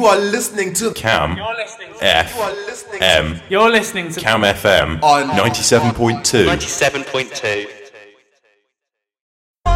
You are listening to Cam You're listening to FM. You're listening to Cam FM on 97.2. 97.2.